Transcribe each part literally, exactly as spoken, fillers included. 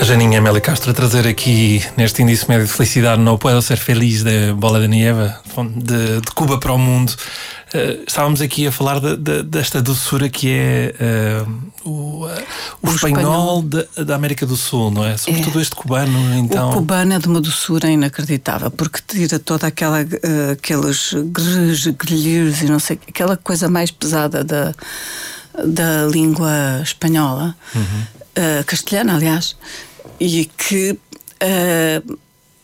Janinha Amélia Castro a trazer aqui neste índice médio de felicidade Não Puedo Ser Feliz de Bola de Nieve, de, de Cuba para o mundo. Uh, estávamos aqui a falar de, de, desta doçura que é uh, o, uh, o, o espanhol, espanhol. Da América do Sul, não é? Sobretudo é. Este cubano, então. O cubano é de uma doçura inacreditável, porque tira toda aquela uh, aqueles grelhos, grelhos e não sei, aquela coisa mais pesada da, da língua espanhola, uhum. uh, castelhana, aliás, e que uh,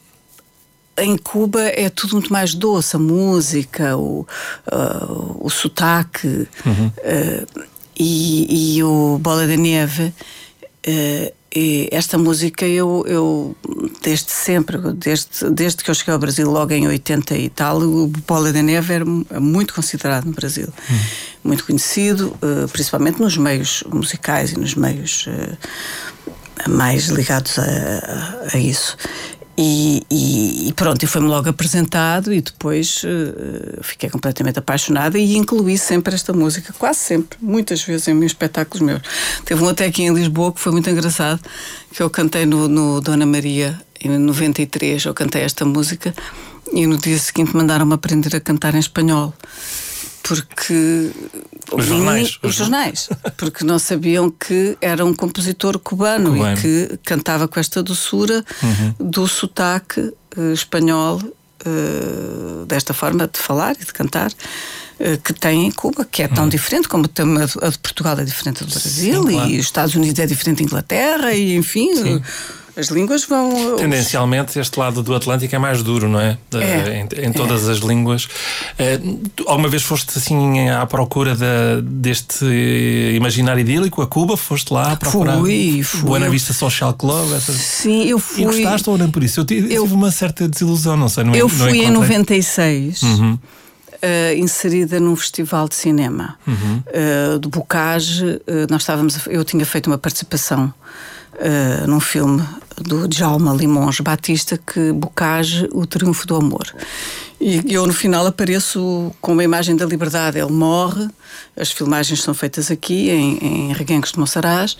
em Cuba é tudo muito mais doce, a música, o, uh, o sotaque, uhum. uh, e, e o Bola de Neve. Uh, e esta música eu, eu desde sempre, desde, desde que eu cheguei ao Brasil, logo em oitenta e tal, o Bola de Neve era muito considerado no Brasil, uhum. muito conhecido, uh, principalmente nos meios musicais e nos meios uh, mais ligados a, a, a isso. E, e, e pronto, e foi-me logo apresentado e depois uh, fiquei completamente apaixonada e incluí sempre esta música, quase sempre, muitas vezes em meus espetáculos meus. Teve um até aqui em Lisboa que foi muito engraçado, que eu cantei no, no Dona Maria em noventa e três, eu cantei esta música e no dia seguinte mandaram-me aprender a cantar em espanhol. Porque os jornais, os jornais porque não sabiam que era um compositor cubano, cubano. E que cantava com esta doçura, uhum. do sotaque uh, espanhol, uh, desta forma de falar e de cantar, uh, que tem em Cuba, que é tão uhum. diferente como a de Portugal é diferente do Brasil. Sim, claro. E os Estados Unidos é diferente da Inglaterra e enfim. Sim. As línguas vão... Tendencialmente, este lado do Atlântico é mais duro, não é? é em, em todas é. as línguas. Uh, alguma vez foste assim à procura de, deste imaginário idílico a Cuba? Foste lá a procurar? Fui, fui. Buena Vista Social Club? Essa... Sim, eu fui. E gostaste ou nem por isso? Eu tive, eu tive uma certa desilusão, não sei. Não eu não fui encontrei. Em noventa e seis, uhum. uh, inserida num festival de cinema, uhum. uh, do Bocage. Uh, nós estávamos, eu tinha feito uma participação Uh, num filme do Djalma Limões Batista, que Bocage, o Triunfo do Amor. E eu no final apareço com uma imagem da liberdade. Ele morre, as filmagens são feitas aqui em, em Reguengos de Monsaraz,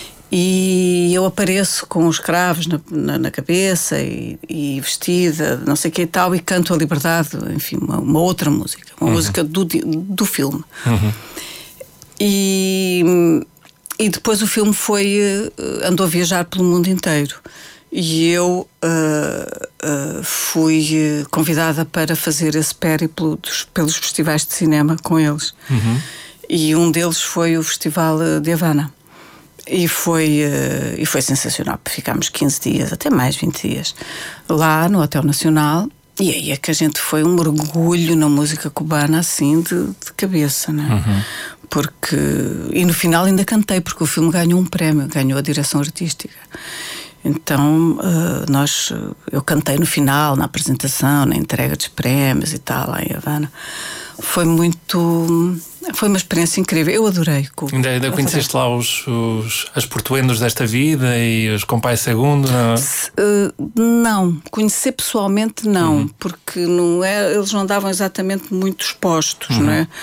e eu apareço com os cravos na, na, na cabeça e, e vestida, não sei o que e tal, e canto a liberdade, enfim, uma, uma outra música, uma uhum. música do, do filme. Uhum. E E depois o filme foi, andou a viajar pelo mundo inteiro. E eu uh, uh, fui convidada para fazer esse périplo dos, pelos festivais de cinema com eles. Uhum. E um deles foi o Festival de Havana. E foi, uh, e foi sensacional. Ficámos quinze dias, até mais vinte dias, lá no Hotel Nacional. E aí é que a gente foi um mergulho na música cubana, assim, de, de cabeça, não é? Uhum. Porque... E no final ainda cantei, porque o filme ganhou um prémio, ganhou a direção artística. Então, uh, nós... Eu cantei no final, na apresentação, na entrega dos prémios e tal, lá em Havana. Foi muito... Foi uma experiência incrível. Eu adorei Cuba. Ainda, ainda conheceste lá os, os, as portuendos desta vida e os compai segundo? Não? Uh, não. Conhecer pessoalmente não. Uhum. Porque não é, eles não davam exatamente muito expostos, uhum. não é?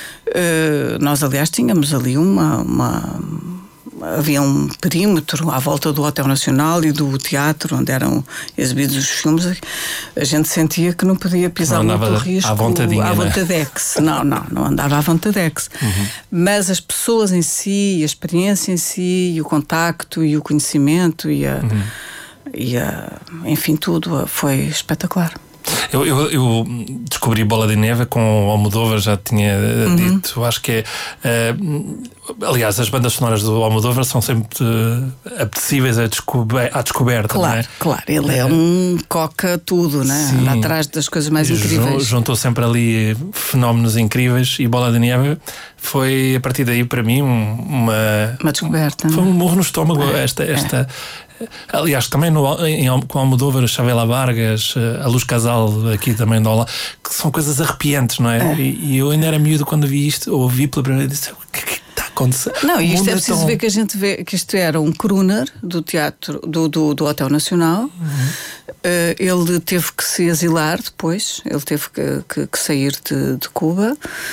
Uh, nós, aliás, tínhamos ali uma... uma havia um perímetro à volta do Hotel Nacional e do teatro onde eram exibidos os filmes. A gente sentia que não podia pisar não muito risco à vontadinha, à vontadex. Não, não, não andava à vontadex. Uhum. Mas as pessoas em si, a experiência em si, e o contacto e o conhecimento e a, uhum. e a, enfim, tudo foi espetacular. Eu, eu, eu descobri Bola de Neve com o Almodóvar, já tinha uhum. dito. Acho que é. Uh, aliás, as bandas sonoras do Almodóvar são sempre uh, apetecíveis à, descober- à descoberta. Claro, não é? Claro. Ele é, é um coca tudo, né? Anda atrás das coisas mais incríveis. Juntou sempre ali fenómenos incríveis e Bola de Neve foi, a partir daí, para mim, uma. Uma descoberta. Foi não? um morro no estômago. É, esta. esta é. Aliás, também no, em, com Almodóvar, a Chavela Vargas, a Luz Casal aqui também do Olá, que são coisas arrepiantes, não é? é. E, e eu ainda era miúdo quando vi isto, ou ouvi pela primeira vez, disse, o que é que está a acontecer? Não, e isto é preciso tão... ver que a gente vê que isto era um crooner do teatro, do, do, do Hotel Nacional. Uhum. Uh, ele teve que se asilar depois, ele teve que, que, que sair de, de Cuba.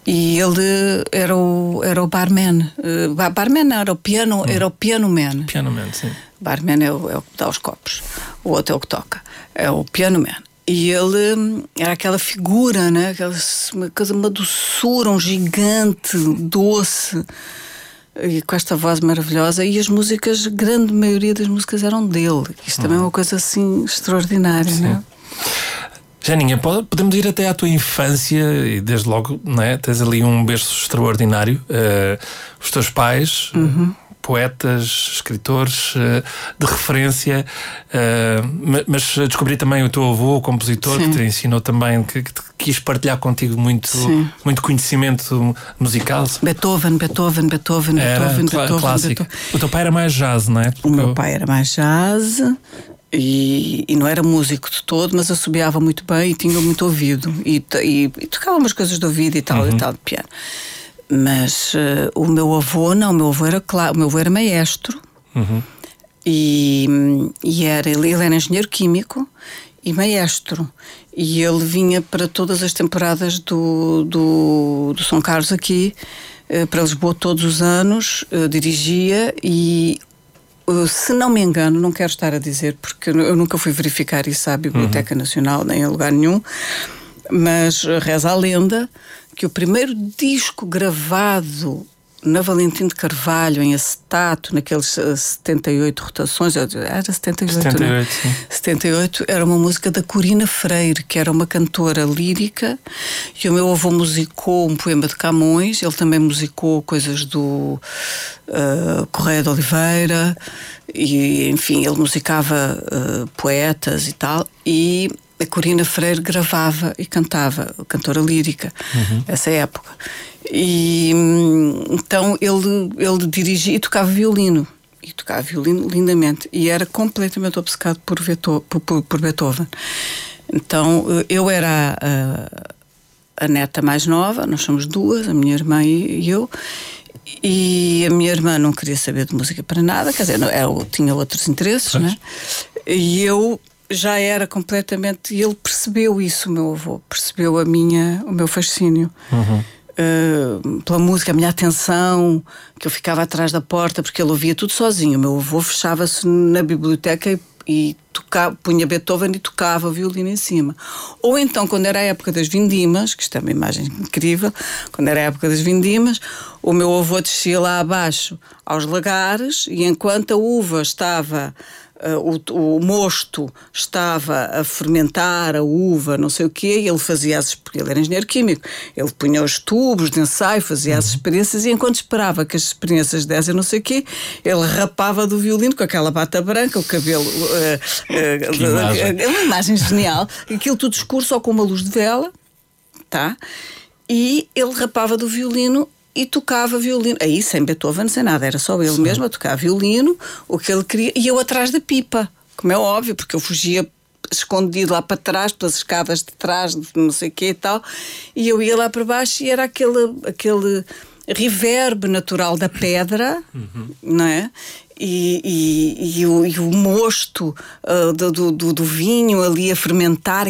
E ele era o, era o barman. Uh, barman não, era o piano, hum. era o piano man. Piano man, sim. Barman é o, é o que dá os copos. O outro é o que toca. É o piano man. E ele hum, era aquela figura, né? Aquela, uma coisa, uma doçura, um gigante, doce. E com esta voz maravilhosa. E as músicas, a grande maioria das músicas eram dele. Isto hum. também é uma coisa assim extraordinária, sim. Né? Janinha, podemos ir até à tua infância e desde logo, não é? Tens ali um berço extraordinário. Uh, os teus pais, uhum. poetas, escritores uh, de referência, uh, mas descobri também o teu avô, o compositor, sim. que te ensinou também, que, que quis partilhar contigo muito, muito conhecimento musical. Beethoven, Beethoven, Beethoven, era, Beethoven, cl- Beethoven, clássico. Beethoven. O teu pai era mais jazz, não é? Porque o meu eu... pai era mais jazz. E, e não era músico de todo, mas assobiava muito bem e tinha muito ouvido e, e, e tocava umas coisas de ouvido e tal, uhum. e tal de piano. Mas uh, o meu avô não, o meu avô era, claro, o meu avô era maestro, uhum. e, e era, ele, ele era engenheiro químico e maestro, e ele vinha para todas as temporadas do, do, do São Carlos aqui, uh, para Lisboa todos os anos, uh, dirigia. E se não me engano, não quero estar a dizer, porque eu nunca fui verificar isso à Biblioteca uhum. Nacional, nem a lugar nenhum, mas reza a lenda que o primeiro disco gravado na Valentim de Carvalho, em acetato, naqueles setenta e oito rotações, era setenta e oito, setenta e oito, não é? sim. setenta e oito, era uma música da Corina Freire, que era uma cantora lírica, e o meu avô musicou um poema de Camões, ele também musicou coisas do uh, Correia de Oliveira, e enfim, ele musicava uh, poetas e tal, e a Corina Freire gravava e cantava, cantora lírica, uhum. essa época. E então ele, ele dirigia e tocava violino, e tocava violino lindamente, e era completamente obcecado por, Beethoven, por, por Beethoven. Então eu era a, a neta mais nova, nós somos duas, a minha irmã e eu, e a minha irmã não queria saber de música para nada, quer dizer, eu tinha outros interesses, né? E eu já era completamente, e ele percebeu isso, o meu avô, percebeu a minha, o meu fascínio. Uhum. Uh, pela música, a minha atenção, que eu ficava atrás da porta porque ele ouvia tudo sozinho. O meu avô fechava-se na biblioteca e, e tocava, punha Beethoven e tocava o violino em cima. Ou então, quando era a época das vindimas, que isto é uma imagem incrível, quando era a época das vindimas, o meu avô descia lá abaixo aos lagares, e enquanto a uva estava Uh, o, o mosto estava a fermentar a uva, não sei o quê, e ele fazia as, porque ele era engenheiro químico, ele punha os tubos de ensaio, fazia as experiências, e enquanto esperava que as experiências dessem não sei o quê, ele rapava do violino com aquela bata branca, o cabelo, uh, uh, que imagem. Uh, uma imagem genial, aquilo tudo escuro, só com uma luz de vela, tá? E ele rapava do violino e tocava violino, aí sem Beethoven, sem nada, era só ele Sim. mesmo a tocar violino, o que ele queria, e eu atrás da pipa, como é óbvio, porque eu fugia escondido lá para trás, pelas escadas de trás, não sei o que e tal, e eu ia lá para baixo e era aquele, aquele reverb natural da pedra, uhum. não é? E, e, e, o, e o mosto uh, do, do, do vinho ali a fermentar,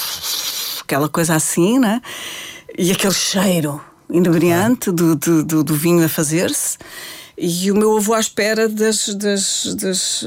aquela coisa assim, não é? E aquele cheiro inebriante do, do, do, do vinho a fazer-se, e o meu avô à espera das, das, das,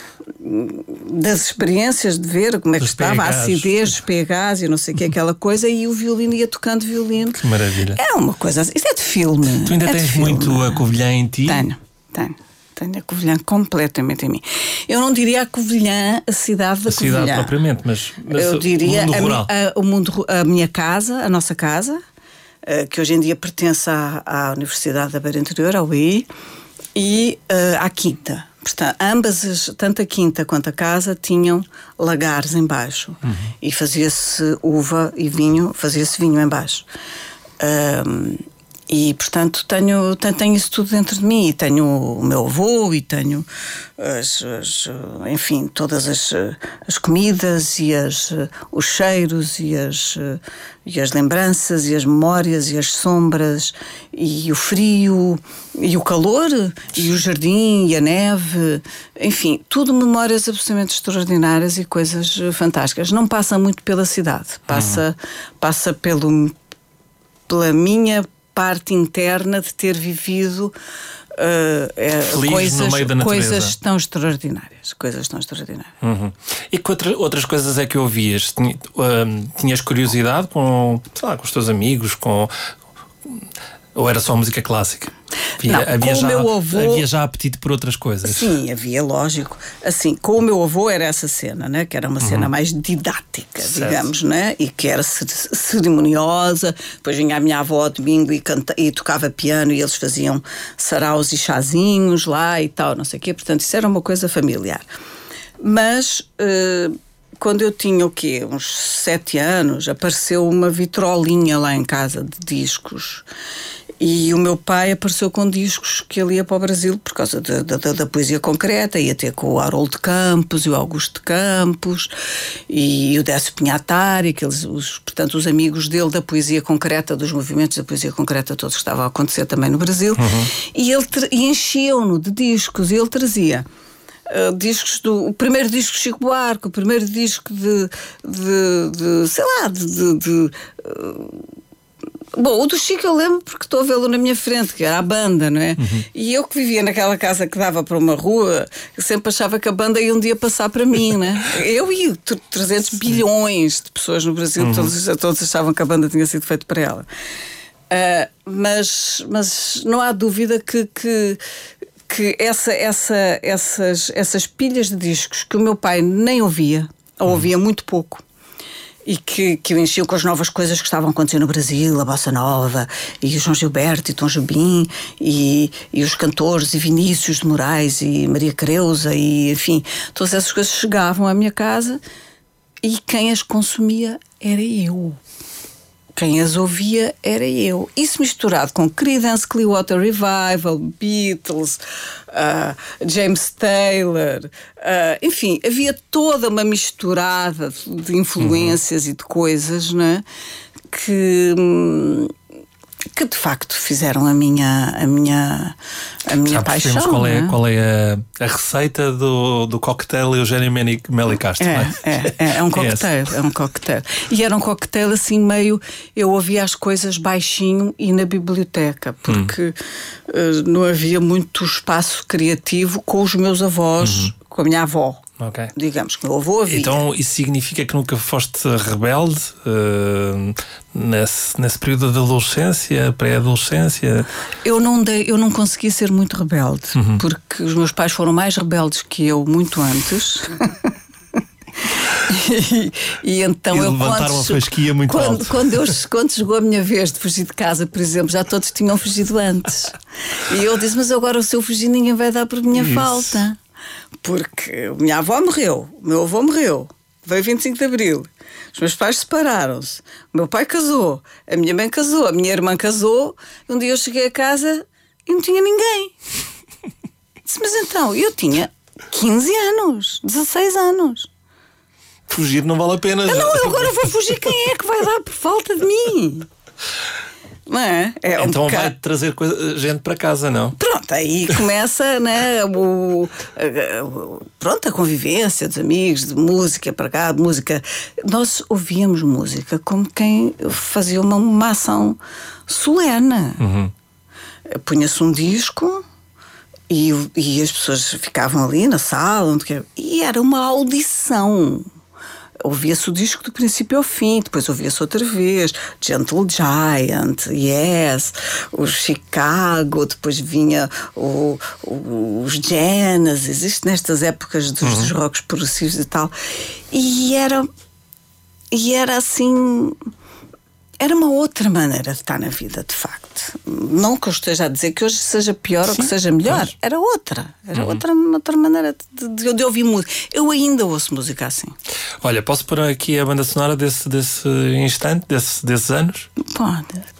das experiências de ver como é que dos estava, pH s. a acidez dos pHs e não sei o que, aquela coisa, e o violino ia tocando violino. Que maravilha. É uma coisa, isso é de filme. Tu ainda é tens muito a Covilhã em ti? Tenho, tenho. Tenho a Covilhã completamente em mim. Eu não diria a Covilhã a cidade da a Covilhã. A cidade propriamente, mas, mas eu diria o mundo a, rural. A, o mundo, a minha casa, a nossa casa, que hoje em dia pertence à, à Universidade da Beira Interior, ao U I, e uh, à Quinta. Portanto, ambas, as, tanto a Quinta quanto a casa, tinham lagares em baixo. Uhum. E fazia-se uva e vinho, fazia-se vinho em baixo. Um, E, portanto, tenho, tenho isso tudo dentro de mim. E tenho o meu avô e tenho, as, as, enfim, todas as, as comidas e as, os cheiros e as, e as lembranças e as memórias e as sombras e o frio e o calor e o jardim e a neve. Enfim, tudo memórias absolutamente extraordinárias e coisas fantásticas. Não passa muito pela cidade. Passa, uhum. passa pelo... pela minha parte interna de ter vivido uh, uh, coisas, no meio da natureza. coisas tão extraordinárias. Coisas tão extraordinárias. Uhum. E que outra, outras coisas é que ouvias? Tinha, uh, tinhas curiosidade com, sei lá, com os teus amigos? Com, ou era só música clássica? Havia, Não, havia, com já, o meu avô, havia já apetite por outras coisas? Sim, havia, lógico. Assim, com o meu avô era essa cena, né? Que era uma cena uhum. mais didática, certo. digamos, né? E que era cerimoniosa. Depois vinha a minha avó ao domingo e, canta, e tocava piano e eles faziam saraus e chazinhos lá e tal, não sei o quê. Portanto, isso era uma coisa familiar. Mas uh, quando eu tinha o quê? Uns sete anos, apareceu uma vitrolinha lá em casa de discos. E o meu pai apareceu com discos que ele ia para o Brasil por causa da, da, da poesia concreta, ia ter com o Haroldo de Campos e o Augusto de Campos e o Décio Pinhatari, aqueles, os, portanto, os amigos dele da poesia concreta, dos movimentos da poesia concreta todos que estavam a acontecer também no Brasil. Uhum. E, ele, e enchiam-no de discos e ele trazia Uh, discos do o primeiro disco de Chico Buarque, o primeiro disco de, de, de sei lá, de, de, de uh, bom, o do Chico eu lembro porque estou a vê-lo na minha frente, que era a banda, não é? Uhum. E eu que vivia naquela casa que dava para uma rua, eu sempre achava que a banda ia um dia passar para mim, não é? Eu e trezentos bilhões de pessoas no Brasil, uhum. todos, todos achavam que a banda tinha sido feita para ela. Uh, mas, mas não há dúvida que, que que essa, essa, essas, essas pilhas de discos que o meu pai nem ouvia, ou ouvia muito pouco, e que, que o enchiam com as novas coisas que estavam acontecendo no Brasil, a Bossa Nova, e o João Gilberto, e Tom Jobim, e, e os cantores, e Vinícius de Moraes, e Maria Creusa, e enfim, todas essas coisas chegavam à minha casa, e quem as consumia era eu. Quem as ouvia era eu. Isso misturado com Creedence Clearwater Revival, Beatles, uh, James Taylor, uh, enfim, havia toda uma misturada de influências uhum. e de coisas, né, que, que de facto fizeram a minha, a minha, a minha Já paixão. Qual é, né? qual é a, a receita do, do cocktail Eugénio Meli Castro? É, não é? É, é, é um cocktail, é um cocktail. E era um cocktail assim meio, eu ouvia as coisas baixinho e na biblioteca, porque hum. uh, não havia muito espaço criativo com os meus avós, uhum. com a minha avó. Okay. Digamos que o meu avô havia. Então isso significa que nunca foste rebelde uh, nesse, nesse período de adolescência, pré-adolescência? Eu não, dei, eu não conseguia ser muito rebelde, uhum. porque os meus pais foram mais rebeldes que eu muito antes. e, e então e eu levantaram quando, a fasquia muito quando, alto. Quando, eu, quando chegou a minha vez de fugir de casa, por exemplo, já todos tinham fugido antes. E eu disse, mas agora se eu fugir ninguém vai dar por minha Isso. falta. Porque a minha avó morreu, o meu avô morreu, veio vinte e cinco de Abril, os meus pais separaram-se, o meu pai casou, a minha mãe casou, a minha irmã casou. Um dia eu cheguei a casa e não tinha ninguém. Disse, mas então, eu tinha quinze anos, dezesseis anos. Fugir não vale a pena. Ah, não, eu agora vou fugir, quem é que vai dar por falta de mim? Não é? É então um vai trazer coisa, gente para casa, não? Pronto, aí começa, né, o, a, pronto, a convivência dos amigos, de música para cá, de música. Nós ouvíamos música como quem fazia uma, uma ação solene. Uhum. Punha-se um disco e, e as pessoas ficavam ali na sala onde quer, e era uma audição. Ouvia-se o disco do princípio ao fim, depois ouvia-se outra vez Gentle Giant, Yes, o Chicago, depois vinha o, o, os Genesis, isto nestas épocas dos, uhum. dos rocks progressivos e tal, e era e era assim, era uma outra maneira de estar na vida, de facto. Não que eu esteja a dizer que hoje seja pior Sim, ou que seja melhor, pois. Era outra, era uhum. outra, outra maneira de, de, de ouvir música. Eu ainda ouço música assim. Olha, posso pôr aqui a banda sonora desse, desse instante, desse, desses anos? Pode.